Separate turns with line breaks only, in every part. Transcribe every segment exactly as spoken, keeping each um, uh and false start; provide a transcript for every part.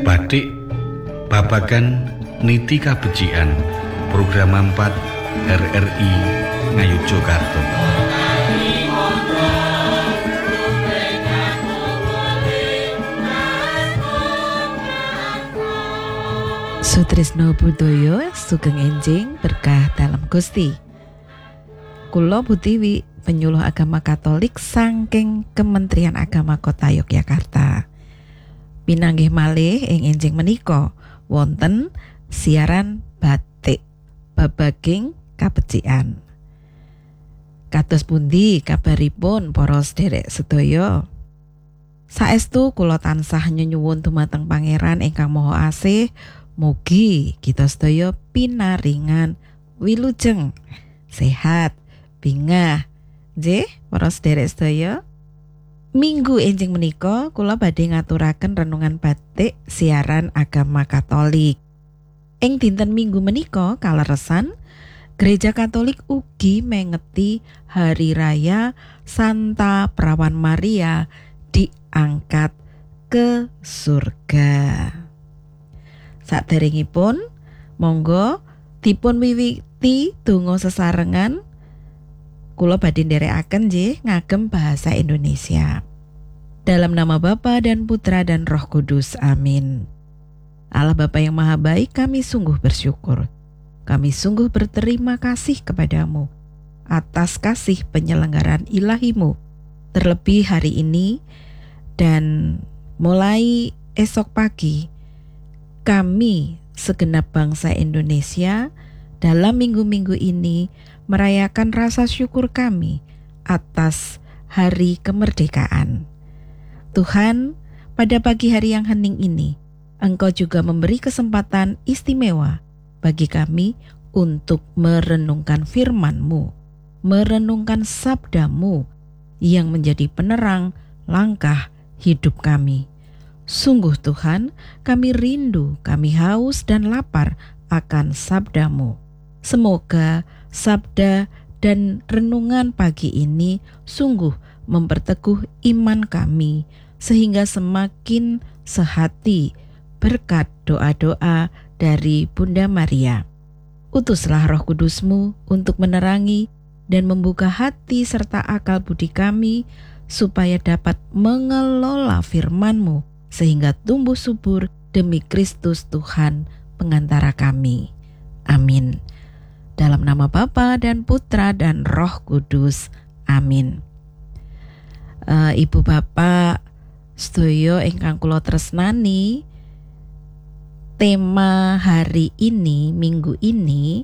Batik babagan niti kabecikan program empat R R I Ngayogyakarta.
Sutrisno Budaya sugeng enjing berkah dalam Gusti. Kula Butiwi penyuluh agama Katolik saking Kementerian Agama Kota Yogyakarta. Pinanggih malih ing enjing menika wonten siaran batik babaging kabecikan. Kados pundi kabaripun para sedherek sedaya? Saestu kula tansah nyuwun dumateng Pangeran ingkang Maha Asih, mugi kita sedaya pinaringan wilujeng, sehat, bingah. Nggih, para sedherek sedaya. Minggu enjing menika kula badhe ngaturaken renungan batik siaran agama Katolik. Ing dinten Minggu menika kaleresan Gereja Katolik ugi mengeti hari raya Santa Perawan Maria diangkat ke surga. Saderengipun monggo dipun wiwiti donga sesarengan. Kula badhe nderekaken nggih ngagem bahasa Indonesia. Dalam nama Bapa dan Putra dan Roh Kudus. Amin. Allah Bapa yang Maha Baik, kami sungguh bersyukur. Kami sungguh berterima kasih kepadamu atas kasih penyelenggaraan ilahi-Mu terlebih hari ini dan mulai esok pagi kami segenap bangsa Indonesia dalam minggu-minggu ini merayakan rasa syukur kami atas hari kemerdekaan. Tuhan, pada pagi hari yang hening ini, Engkau juga memberi kesempatan istimewa bagi kami untuk merenungkan firman-Mu, merenungkan sabda-Mu yang menjadi penerang langkah hidup kami. Sungguh Tuhan, kami rindu, kami haus dan lapar akan sabda-Mu. Semoga sabda dan renungan pagi ini sungguh memperteguh iman kami sehingga semakin sehati berkat doa-doa dari Bunda Maria. Utuslah Roh Kudus-Mu untuk menerangi dan membuka hati serta akal budi kami supaya dapat mengelola firman-Mu sehingga tumbuh subur demi Kristus Tuhan pengantara kami. Amin. Dalam nama Bapa dan Putra dan Roh Kudus. Amin. Uh, Ibu Bapak sedaya ingkang kula tresnani, tema hari ini, minggu ini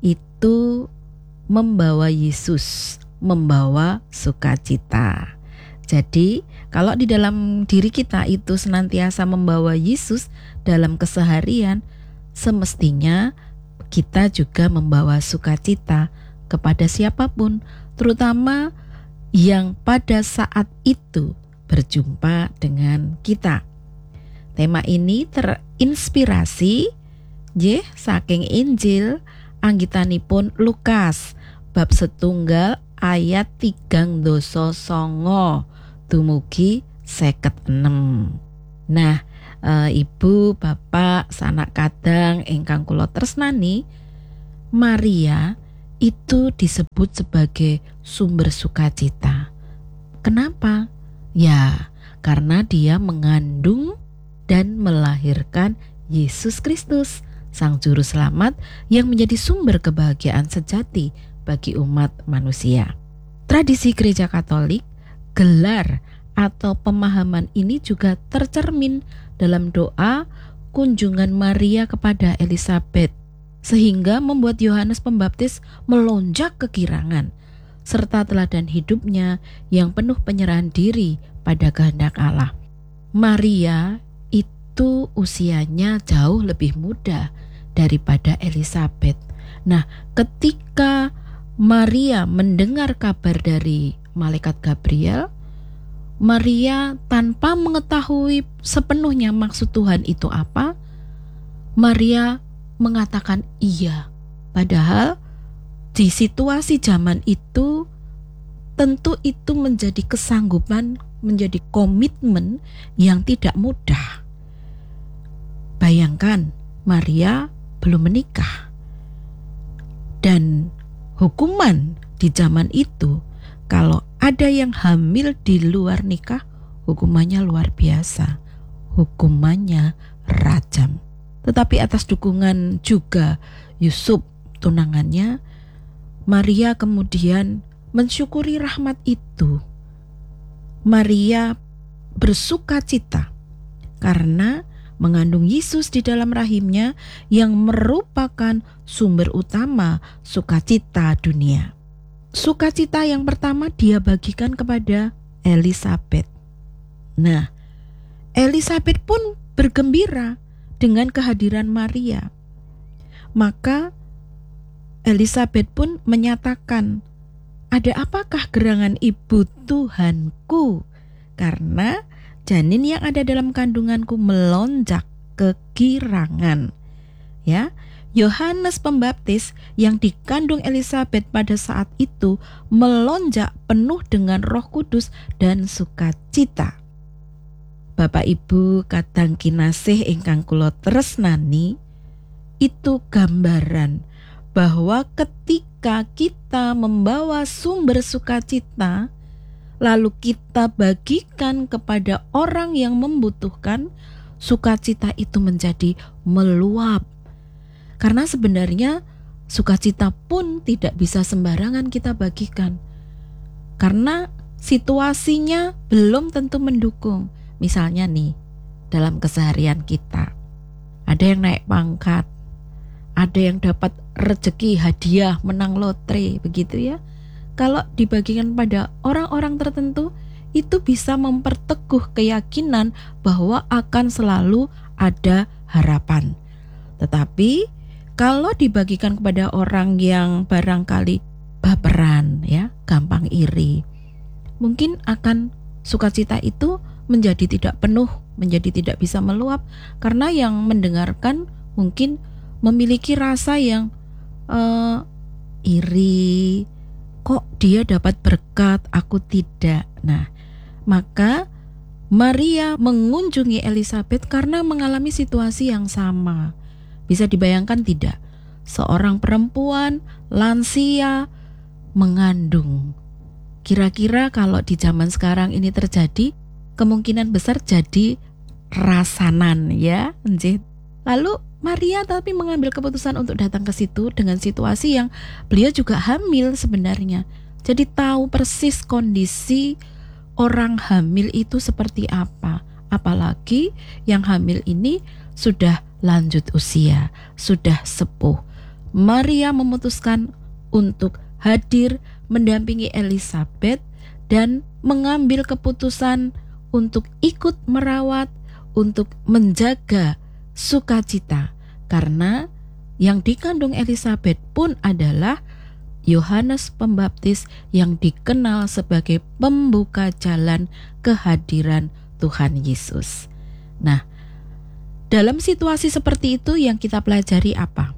itu membawa Yesus, membawa sukacita. Jadi kalau di dalam diri kita itu senantiasa membawa Yesus dalam keseharian, semestinya kita juga membawa sukacita kepada siapapun, terutama yang pada saat itu berjumpa dengan kita. Tema ini terinspirasi nggih saking Injil anggitanipun Lukas bab setunggal ayat tigang dasa songo dumugi seket enem. Nah, e, Ibu, Bapak, sanak kadang ingkang kula tresnani, Maria itu disebut sebagai sumber sukacita. Kenapa? Ya, karena dia mengandung dan melahirkan Yesus Kristus, Sang Juru Selamat yang menjadi sumber kebahagiaan sejati bagi umat manusia. Tradisi Gereja Katolik, gelar atau pemahaman ini juga tercermin dalam doa kunjungan Maria kepada Elisabet, sehingga membuat Yohanes Pembaptis melonjak kegirangan, serta teladan hidupnya yang penuh penyerahan diri pada kehendak Allah. Maria itu usianya jauh lebih muda daripada Elisabet. Nah, ketika Maria mendengar kabar dari malaikat Gabriel, Maria tanpa mengetahui sepenuhnya maksud Tuhan itu apa, Maria mengatakan iya. Padahal di situasi zaman itu tentu itu menjadi kesanggupan, menjadi komitmen yang tidak mudah. Bayangkan, Maria belum menikah. Dan hukuman di zaman itu, kalau ada yang hamil di luar nikah, hukumannya luar biasa. Hukumannya rajam. Tetapi atas dukungan juga Yusuf, tunangannya, Maria kemudian mensyukuri rahmat itu. Maria bersuka cita karena mengandung Yesus di dalam rahimnya yang merupakan sumber utama sukacita dunia. Sukacita yang pertama dia bagikan kepada Elisabet. Nah, Elisabet pun bergembira dengan kehadiran Maria. Maka Elisabet pun menyatakan, "Ada apakah gerangan ibu Tuhanku? Karena janin yang ada dalam kandunganku melonjak kegirangan." Ya, Yohanes Pembaptis yang dikandung Elisabet pada saat itu melonjak penuh dengan Roh Kudus dan sukacita. Bapak Ibu kadang kinasih ingkang kula tresnani, itu gambaran bahwa ketika kita membawa sumber sukacita, lalu kita bagikan kepada orang yang membutuhkan, sukacita itu menjadi meluap. Karena sebenarnya sukacita pun tidak bisa sembarangan kita bagikan. Karena situasinya belum tentu mendukung. Misalnya nih, dalam keseharian kita, ada yang naik pangkat, ada yang dapat rezeki hadiah menang lotre, begitu ya. Kalau dibagikan pada orang-orang tertentu, itu bisa memperteguh keyakinan bahwa akan selalu ada harapan. Tetapi kalau dibagikan kepada orang yang barangkali baperan, ya, gampang iri, mungkin akan sukacita itu menjadi tidak penuh, menjadi tidak bisa meluap, karena yang mendengarkan mungkin memiliki rasa yang uh, iri, kok dia dapat berkat, aku tidak. Nah, maka Maria mengunjungi Elisabet karena mengalami situasi yang sama. Bisa dibayangkan tidak? Seorang perempuan lansia mengandung. Kira-kira kalau di zaman sekarang ini terjadi, kemungkinan besar jadi rasanan, ya. Lalu Maria tapi mengambil keputusan untuk datang ke situ dengan situasi yang beliau juga hamil sebenarnya. Jadi tahu persis kondisi orang hamil itu seperti apa. Apalagi yang hamil ini sudah lanjut usia, sudah sepuh. Maria memutuskan untuk hadir mendampingi Elisabet dan mengambil keputusan untuk ikut merawat, untuk menjaga sukacita, karena yang dikandung Elisabet pun adalah Yohanes Pembaptis yang dikenal sebagai pembuka jalan kehadiran Tuhan Yesus. Nah, dalam situasi seperti itu yang kita pelajari apa?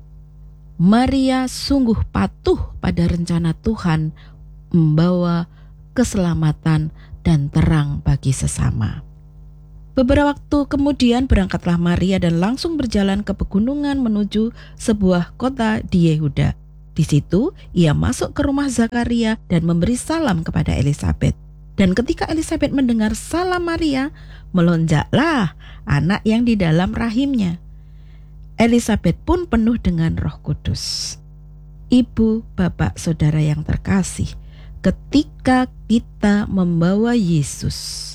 Maria sungguh patuh pada rencana Tuhan membawa keselamatan dan terang bagi sesama. Beberapa waktu kemudian berangkatlah Maria dan langsung berjalan ke pegunungan menuju sebuah kota di Yehuda. Di situ ia masuk ke rumah Zakaria dan memberi salam kepada Elisabet. Dan ketika Elisabet mendengar salam Maria, melonjaklah anak yang di dalam rahimnya. Elisabet pun penuh dengan Roh Kudus. Ibu, bapak, saudara yang terkasih, ketika kita membawa Yesus,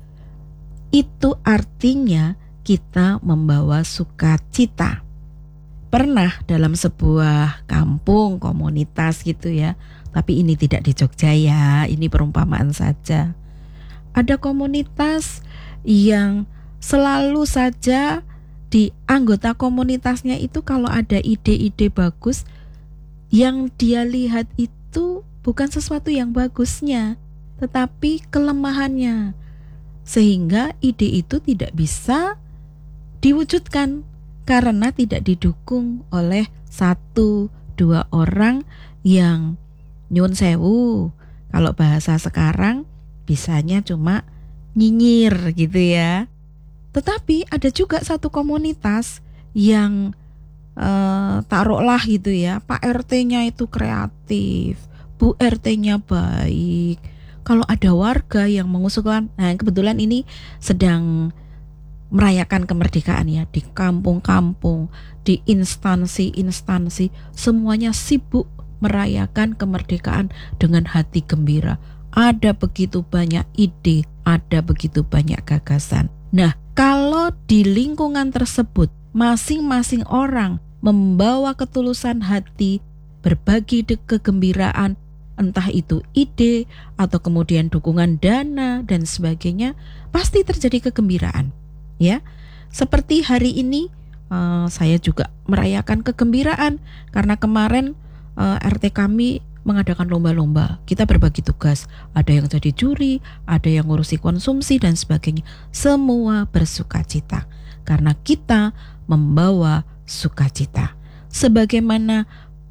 itu artinya kita membawa sukacita. Pernah dalam sebuah kampung, komunitas gitu ya, tapi ini tidak di Jogja ya, ini perumpamaan saja. Ada komunitas yang selalu saja di anggota komunitasnya itu kalau ada ide-ide bagus, yang dia lihat itu bukan sesuatu yang bagusnya, tetapi kelemahannya. Sehingga ide itu tidak bisa diwujudkan karena tidak didukung oleh satu dua orang yang nyun sewu. Kalau bahasa sekarang bisanya cuma nyinyir gitu ya. Tetapi ada juga satu komunitas yang eh, taruhlah gitu ya, Pak R T-nya itu kreatif, Bu R T-nya baik. Kalau ada warga yang mengusulkan, nah kebetulan ini sedang merayakan kemerdekaan ya, di kampung-kampung, di instansi-instansi, semuanya sibuk merayakan kemerdekaan dengan hati gembira. Ada begitu banyak ide, ada begitu banyak gagasan. Nah, kalau di lingkungan tersebut masing-masing orang membawa ketulusan hati, berbagi de- kegembiraan, entah itu ide atau kemudian dukungan dana dan sebagainya, pasti terjadi kegembiraan. Ya, seperti hari ini uh, saya juga merayakan kegembiraan karena kemarin uh, R T kami mengadakan lomba-lomba. Kita berbagi tugas, ada yang jadi juri, ada yang ngurusi konsumsi dan sebagainya. Semua bersukacita karena kita membawa sukacita. Sebagaimana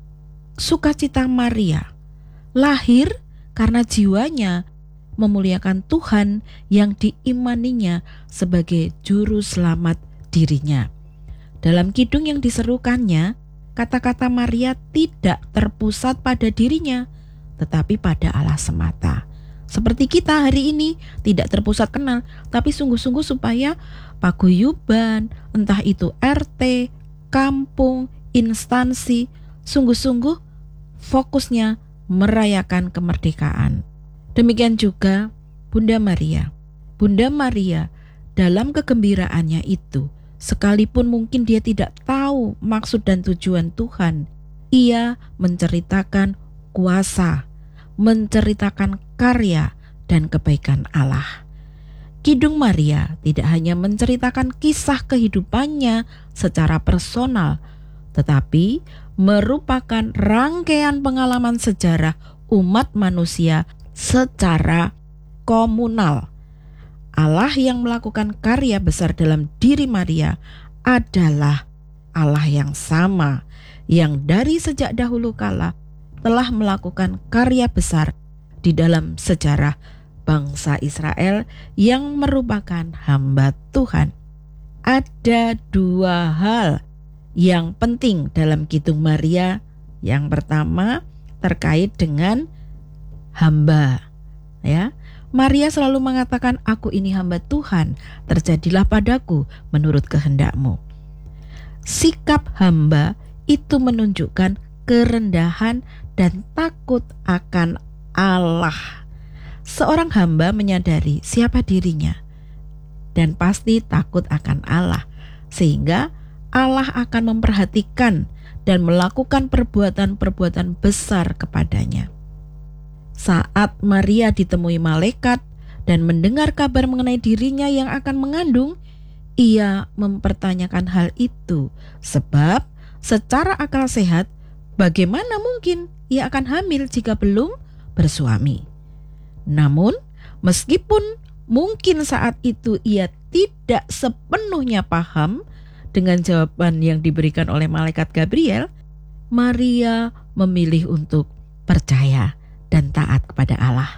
sukacita Maria lahir karena jiwanya memuliakan Tuhan yang diimaninya sebagai juru selamat dirinya. Dalam kidung yang diserukannya, kata-kata Maria tidak terpusat pada dirinya, tetapi pada Allah semata. Seperti kita hari ini tidak terpusat kenal, tapi sungguh-sungguh supaya paguyuban, entah itu R T, kampung, instansi, sungguh-sungguh fokusnya merayakan kemerdekaan. Demikian juga Bunda Maria. Bunda Maria dalam kegembiraannya itu, sekalipun mungkin dia tidak tahu maksud dan tujuan Tuhan, ia menceritakan kuasa, menceritakan karya dan kebaikan Allah. Kidung Maria tidak hanya menceritakan kisah kehidupannya secara personal, tetapi merupakan rangkaian pengalaman sejarah umat manusia secara komunal. Allah yang melakukan karya besar dalam diri Maria adalah Allah yang sama, yang dari sejak dahulu kala telah melakukan karya besar di dalam sejarah bangsa Israel yang merupakan hamba Tuhan. Ada dua hal yang penting dalam kidung Maria. Yang pertama terkait dengan hamba, ya. Maria selalu mengatakan, aku ini hamba Tuhan, terjadilah padaku menurut kehendak-Mu. Sikap hamba itu menunjukkan kerendahan dan takut akan Allah. Seorang hamba menyadari siapa dirinya dan pasti takut akan Allah, sehingga Allah akan memperhatikan dan melakukan perbuatan-perbuatan besar kepadanya. Saat Maria ditemui malaikat dan mendengar kabar mengenai dirinya yang akan mengandung, ia mempertanyakan hal itu, sebab secara akal sehat, bagaimana mungkin ia akan hamil jika belum bersuami? Namun, meskipun mungkin saat itu ia tidak sepenuhnya paham dengan jawaban yang diberikan oleh malaikat Gabriel, Maria memilih untuk percaya dan taat kepada Allah.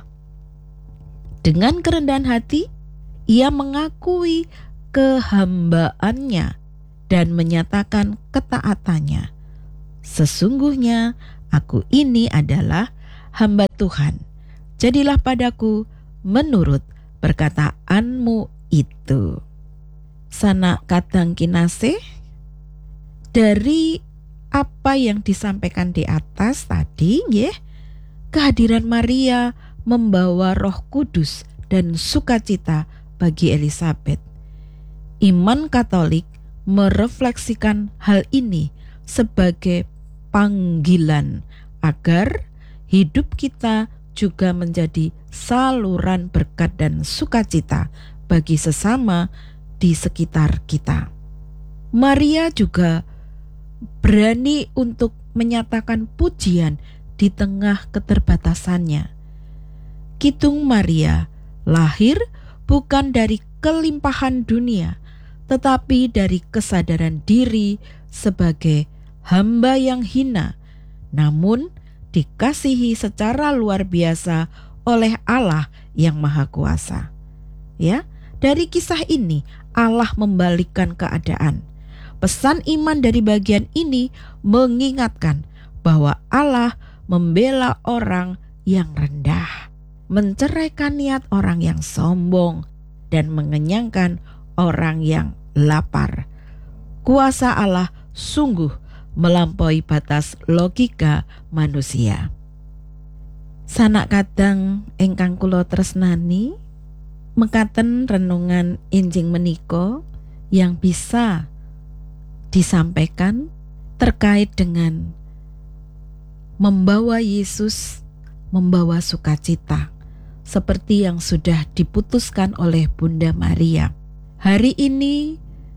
Dengan kerendahan hati, ia mengakui kehambaannya dan menyatakan ketaatannya. Sesungguhnya aku ini adalah hamba Tuhan. Jadilah padaku menurut perkataanmu itu. Sanak kadang kinasih, dari apa yang disampaikan di atas tadi, ya, kehadiran Maria membawa Roh Kudus dan sukacita bagi Elisabet. Iman Katolik merefleksikan hal ini sebagai panggilan agar hidup kita juga menjadi saluran berkat dan sukacita bagi sesama di sekitar kita. Maria juga berani untuk menyatakan pujian di tengah keterbatasannya. Kidung Maria lahir bukan dari kelimpahan dunia, tetapi dari kesadaran diri sebagai hamba yang hina, namun dikasihi secara luar biasa oleh Allah yang Maha Kuasa. Ya, dari kisah ini Allah membalikkan keadaan. pesan iman dari bagian ini mengingatkan bahwa Allah membela orang yang rendah, menceraikan niat orang yang sombong, dan mengenyangkan orang yang lapar. Kuasa Allah sungguh melampaui batas logika manusia. Sanak kadang ingkang kula tresnani, mekaten renungan enjing menika yang bisa disampaikan terkait dengan membawa Yesus, membawa sukacita, seperti yang sudah diputuskan oleh Bunda Maria. Hari ini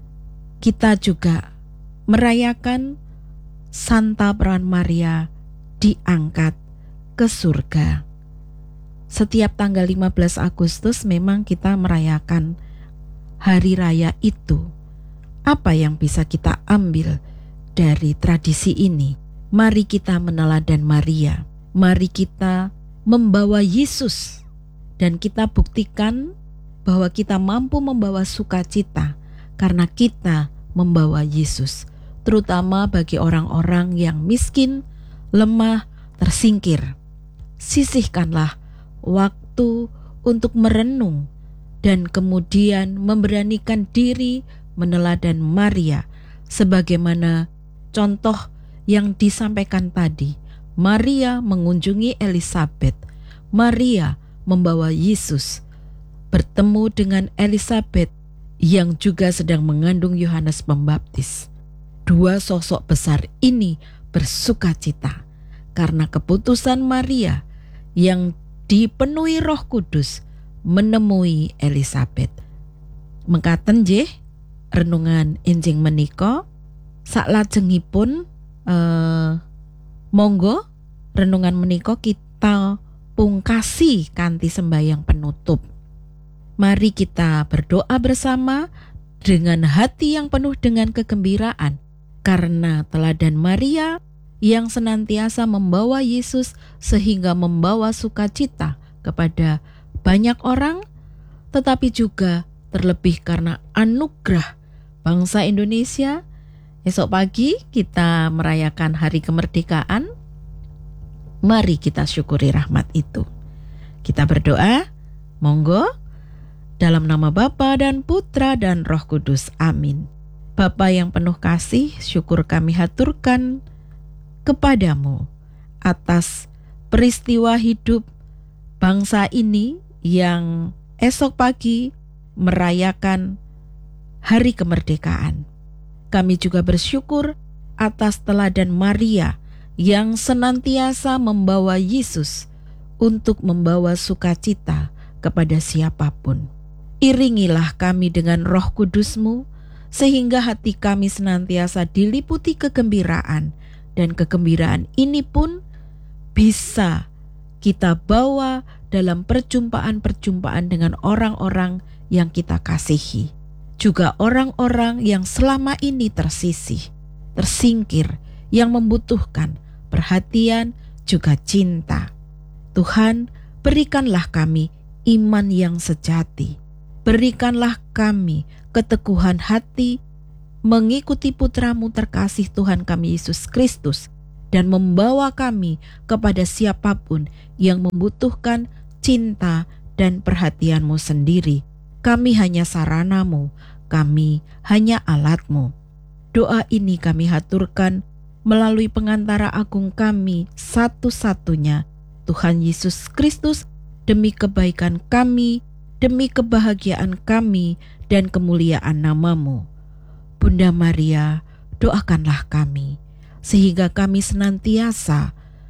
kita juga merayakan Santa Perawan Maria diangkat ke surga. Setiap tanggal lima belas Agustus memang kita merayakan hari raya itu. Apa yang bisa kita ambil dari tradisi ini? Mari kita meneladan Maria. Mari kita membawa Yesus, dan kita buktikan bahwa kita mampu membawa sukacita karena kita membawa Yesus, terutama bagi orang-orang yang miskin, lemah, tersingkir. Sisihkanlah waktu untuk merenung dan kemudian memberanikan diri meneladan Maria sebagaimana contoh yang disampaikan tadi. Maria mengunjungi Elisabet. Maria membawa Yesus bertemu dengan Elisabet yang juga sedang mengandung Yohanes Pembaptis. Dua sosok besar ini bersukacita karena keputusan Maria yang dipenuhi Roh Kudus menemui Elisabet. Mekaten nggih renungan enjing menika, saklajengipun eh, monggo renungan menika kita pungkasi kanthi sembahyang penutup. Mari kita berdoa bersama dengan hati yang penuh dengan kegembiraan karena teladan Maria yang senantiasa membawa Yesus sehingga membawa sukacita kepada banyak orang, tetapi juga terlebih karena anugerah bangsa Indonesia. Esok pagi kita merayakan hari kemerdekaan. Mari kita syukuri rahmat itu. Kita berdoa, monggo, dalam nama Bapa dan Putra dan Roh Kudus. Amin. Bapa yang penuh kasih, syukur kami haturkan kepadamu atas peristiwa hidup bangsa ini yang esok pagi merayakan hari kemerdekaan. Kami juga bersyukur atas teladan Maria yang senantiasa membawa Yesus untuk membawa sukacita kepada siapapun. Iringilah kami dengan Roh Kudus-Mu sehingga hati kami senantiasa diliputi kegembiraan, dan kegembiraan ini pun bisa kita bawa dalam perjumpaan-perjumpaan dengan orang-orang yang kita kasihi. Juga orang-orang yang selama ini tersisih, tersingkir, yang membutuhkan perhatian juga cinta. Tuhan, berikanlah kami iman yang sejati. Berikanlah kami keteguhan hati mengikuti putra-Mu terkasih Tuhan kami Yesus Kristus dan membawa kami kepada siapapun yang membutuhkan cinta dan perhatian-Mu sendiri. Kami hanya sarana-Mu, kami hanya alat-Mu. Doa ini kami haturkan melalui pengantara agung kami satu-satunya, Tuhan Yesus Kristus, demi kebaikan kami, demi kebahagiaan kami, dan kemuliaan nama-Mu. Bunda Maria, doakanlah kami, sehingga kami senantiasa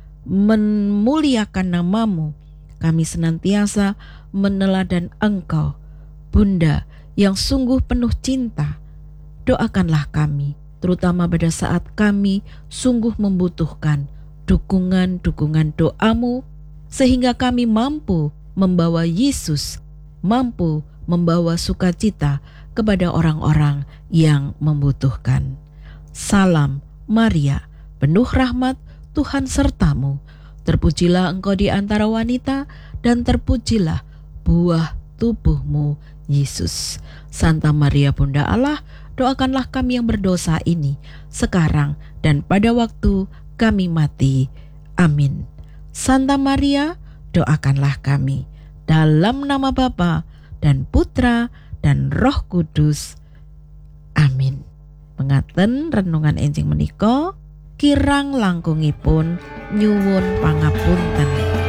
memuliakan nama-Mu. Kami senantiasa meneladan Engkau, Bunda yang sungguh penuh cinta. Doakanlah kami, terutama pada saat kami sungguh membutuhkan dukungan-dukungan doa-Mu, sehingga kami mampu membawa Yesus, mampu membawa sukacita kepada orang-orang yang membutuhkan. Salam Maria, penuh rahmat, Tuhan serta-Mu. Terpujilah Engkau di antara wanita, dan terpujilah buah tubuh-Mu, Yesus. Santa Maria Bunda Allah, doakanlah kami yang berdosa ini sekarang dan pada waktu kami mati. Amin. Santa Maria, doakanlah kami. Dalam nama Bapa dan Putra dan Roh Kudus. Amin. Mengaten renungan enjing menika kirang langkungipun nyuwun pangapunten.